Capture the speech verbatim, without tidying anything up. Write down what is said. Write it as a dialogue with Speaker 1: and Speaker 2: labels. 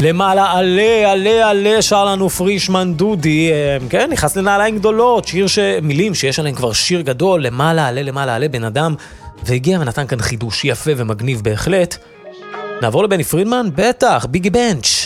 Speaker 1: למעלה עלה, עלה, עלה, שר לנו פרישמן דודי, כן, נכנס לנעליים גדולות, שיר שמילים שיש עליהם כבר שיר גדול, למעלה עלה, למעלה עלה, בן אדם, והגיע ונתן כאן חידוש יפה ומגניב בהחלט. נעבור לבני פרידמן? בטח, ביגי בנץ'.